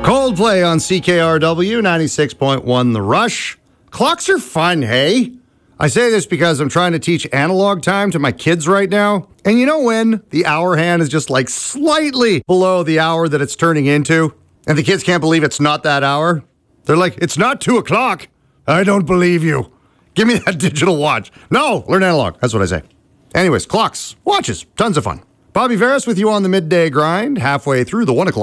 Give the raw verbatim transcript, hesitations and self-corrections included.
Coldplay on C K R W ninety-six point one The Rush. Clocks are fun, hey? I say this because I'm trying to teach analog time to my kids right now. And you know when the hour hand is just like slightly below the hour that it's turning into? And the kids can't believe it's not that hour? They're like, it's not two o'clock. I don't believe you. Give me that digital watch. No, learn analog. That's what I say. Anyways, clocks, watches, tons of fun. Bobby Veras with you on the midday grind, halfway through the one o'clock.